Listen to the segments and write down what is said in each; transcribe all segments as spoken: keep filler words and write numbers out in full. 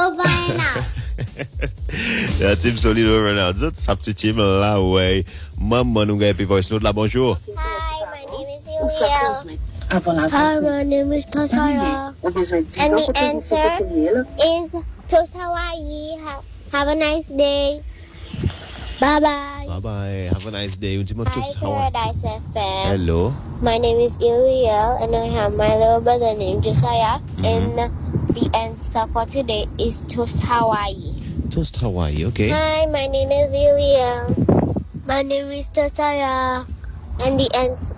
over now. La team solide over now. That's up to team là ouais. Maman nous gagne voice note là bonjour. Hi, my name is Iliel. Hi, my name is Tasaya. And the answer is Toast Hawaii. Ha- have a nice day. Bye bye. Bye bye. Have a nice day. Hi, Paradise F M. Hello. My name is Iliel, and I have my little brother named Josiah. Mhm. And the answer for today is Toast Hawaii. Toast Hawaii, okay. Hi, my name is Iliel. My name is Tasaya. And the ans-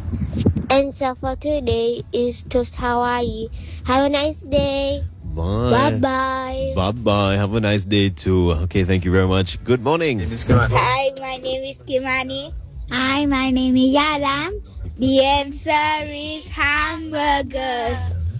answer for today is Toast Hawaii. Have a nice day. Bye. Bye-bye. Bye-bye. Have a nice day too. Okay, thank you very much. Good morning. Hi, my name is Kimani. Hi, my name is Yaram. The answer is hamburger.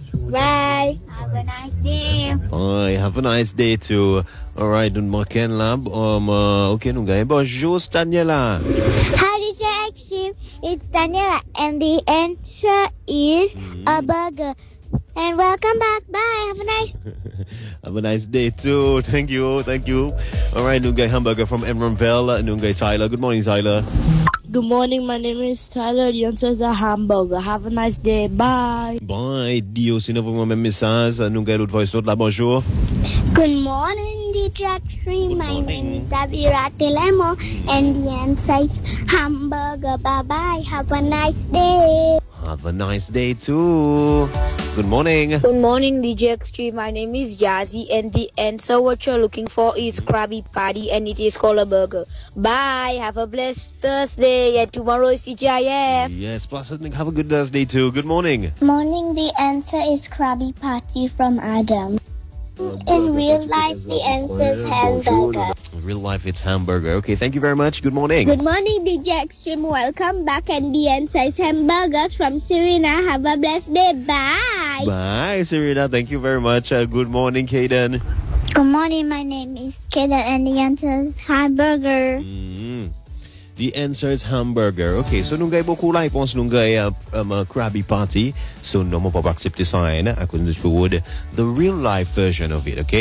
Bye. Have a nice day. Bye. Have a nice day too. All right, nous manquons là. Um, uh, ok, nous gagnons. Bonjour, Daniela. Hi, D J Extreme. It's Daniela, and the answer is a burger. And welcome back. Bye. Have a nice Have a nice day too. Thank you. Thank you. All right, nous gagnons hamburger from Emeraldville. Nous gagnons Tyler. Good morning, Tyler. Good morning, my name is Tyler. The answer is a hamburger. Have a nice day. Bye. Bye. Dio, si nous avons un même message, nous gagnons l'autre voice note là. Bonjour. Good morning, D J Extreme. My name is Avira Telemo, and the answer is hamburger. Bye bye. Have a nice day. Have a nice day too. Good morning. Good morning, D J Extreme. My name is Jazzy, and the answer what you're looking for is Krabby Patty, and it is called a burger. Bye. Have a blessed Thursday, and tomorrow is C G I F. Yes, plus I think have a good Thursday too. Good morning. Morning, the answer is Krabby Patty from Adam. In real life, the answer is hamburger. In real life, it's hamburger. Okay, thank you very much. Good morning. Good morning, D J Extreme. Welcome back, and the answer is hamburgers from Serena. Have a blessed day. Bye. Bye, Serena. Thank you very much. Uh, good morning, Kaden. Good morning. My name is Kaden, and the answer is hamburger. Mm-hmm. The answer is hamburger. Okay, so nous gagnons beaucoup la réponse. Nous gagnons um, uh, Krabby Patty. So, nous ne pouvons pas accepter ça, hein, à cause de the real life version of it, okay?